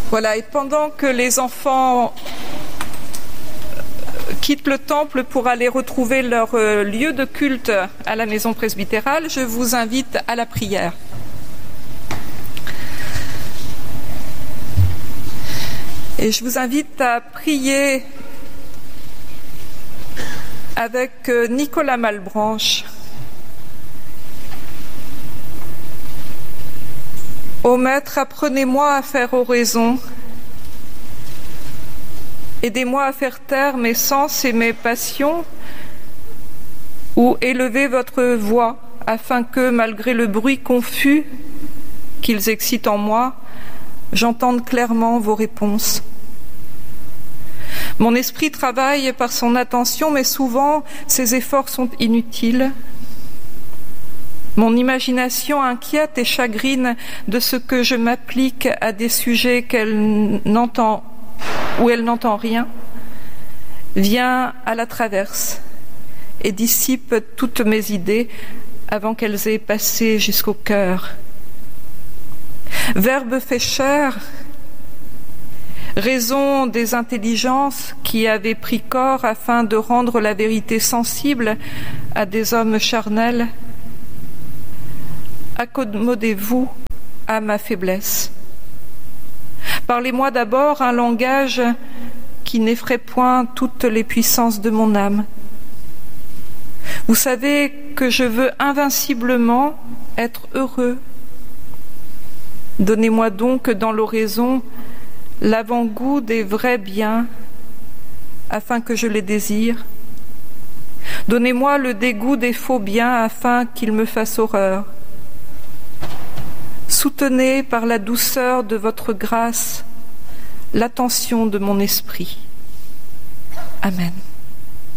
Voilà, et pendant que les enfants quittent le temple pour aller retrouver leur lieu de culte à la maison presbytérale, je vous invite à la prière. Et je vous invite à prier avec Nicolas Malebranche. Ô Maître, apprenez-moi à faire oraison. Aidez-moi à faire taire mes sens et mes passions, ou élevez votre voix, afin que, malgré le bruit confus qu'ils excitent en moi, j'entende clairement vos réponses. Mon esprit travaille par son attention, mais souvent ses efforts sont inutiles. Mon imagination inquiète et chagrine de ce que je m'applique à des sujets où elle n'entend rien, vient à la traverse et dissipe toutes mes idées avant qu'elles aient passé jusqu'au cœur. Verbe fait chair, raison des intelligences qui avaient pris corps afin de rendre la vérité sensible à des hommes charnels, accommodez-vous à ma faiblesse. Parlez-moi d'abord un langage qui n'effraie point toutes les puissances de mon âme. Vous savez que je veux invinciblement être heureux. Donnez-moi donc dans l'oraison l'avant-goût des vrais biens, afin que je les désire. Donnez-moi le dégoût des faux biens, afin qu'ils me fassent horreur. Soutenez par la douceur de votre grâce l'attention de mon esprit. Amen.